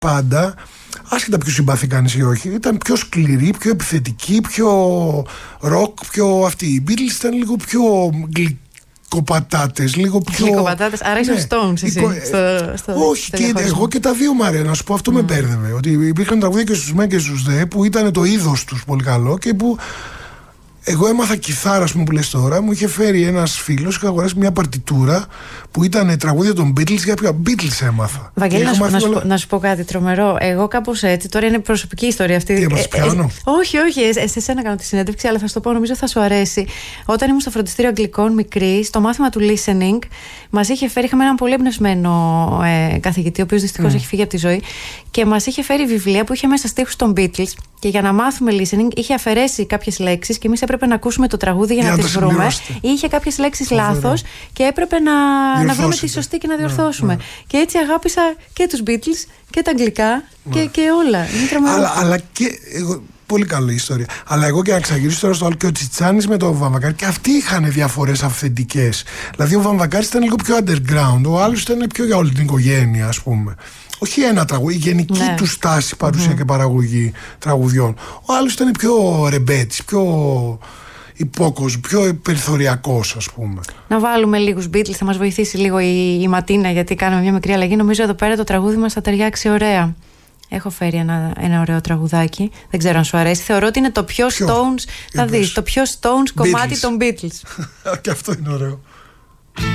πάντα, άσχετα πιο συμπαθή κανείς ή όχι, ήταν πιο σκληροί, πιο επιθετικοί, πιο ροκ, πιο αυτοί. Οι Beatles ήταν λίγο πιο γλυκοπατάτες, λίγο πιο. Γλυκοπατάτες, άρα ήσουν Stones εσύ. Όχι, και εγώ και τα δύο, Μαρία, να σου πω, αυτό με μπέρδευε. Ότι υπήρχαν τραγούδια και στους ΜΕ και στους ΔΕ που ήταν το είδος τους πολύ καλό και που. Εγώ έμαθα κιθάρα, που λες τώρα, μου είχε φέρει ένας φίλος, είχα αγοράσει μια παρτιτούρα που ήταν τραγούδια των Beatles, για ποια Beatles έμαθα. Βαγγέλη, να σου πω κάτι τρομερό. Εγώ κάπως έτσι, τώρα είναι προσωπική ιστορία αυτή. Τι έμαθες πιάνο? Όχι, σε εσένα κάνω τη συνέντευξη, αλλά θα σου το πω, νομίζω θα σου αρέσει. Όταν ήμουν στο φροντιστήριο Αγγλικών μικρή, στο μάθημα του listening, μας είχε φέρει, είχαμε έναν πολύ εμπνευσμένο καθηγητή, ο οποίος δυστυχώς έχει φύγει από τη ζωή, και μας είχε φέρει βιβλία που είχε μέσα στίχους των Beatles. Και για να μάθουμε listening, είχε αφαιρέσει κάποιες λέξεις και εμείς έπρεπε να ακούσουμε το τραγούδι για να τις βρούμε. Είχε κάποιες λέξεις λάθος και έπρεπε να βρούμε τη σωστή και να διορθώσουμε. Και έτσι αγάπησα και τους Beatles και τα αγγλικά και όλα. Αλλά και. Πολύ καλή ιστορία. Αλλά εγώ, και να ξαγυρίσω τώρα στο άλλο, και ο Τσιτσάνης με τον Βαμβακάρη, και αυτοί είχαν διαφορές αυθεντικές. Δηλαδή, ο Βαμβακάρης ήταν λίγο πιο underground, ο άλλος ήταν πιο για όλη την οικογένεια, ας πούμε. Όχι ένα τραγούδι, η γενική του στάση, παρουσία και παραγωγή τραγουδιών. Ο άλλος ήταν πιο ρεμπέτης, πιο υπόκοσμος, πιο περιθωριακός, ας πούμε. Να βάλουμε λίγους Beatles, θα μας βοηθήσει λίγο η Ματίνα, γιατί κάνουμε μια μικρή αλλαγή. Νομίζω εδώ πέρα το τραγούδι μας θα ταιριάξει ωραία. Έχω φέρει ένα ωραίο τραγουδάκι. Δεν ξέρω αν σου αρέσει. Θεωρώ ότι είναι το πιο Stones. Θα δεις, το πιο Stones κομμάτι των Beatles. Και αυτό είναι ωραίο.